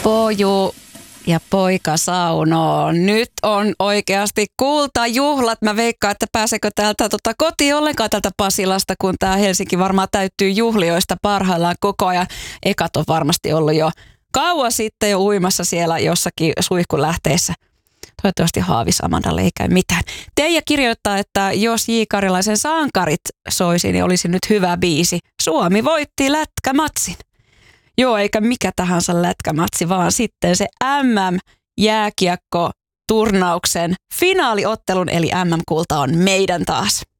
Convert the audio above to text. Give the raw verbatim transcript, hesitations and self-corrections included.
Poju ja poika saunoo. Nyt on oikeasti kultajuhlat. Mä veikkaan, että pääsekö täältä tota, kotiin ollenkaan tältä Pasilasta, kun tää Helsinki varmaan täyttyy juhlioista parhaillaan koko ajan. Ekat on varmasti ollut jo kauan sitten jo uimassa siellä jossakin suihkulähteessä. Toivottavasti Haavis Amandalle ei käy mitään. Teija kirjoittaa, että jos J. Karilaisen Sankarit soisi, niin olisi nyt hyvä biisi. Suomi voitti lätkämatsin. Joo, eikä mikä tahansa lätkämatsi, vaan sitten se M M-jääkiekko-turnauksen finaaliottelun, eli M M-kulta on meidän taas.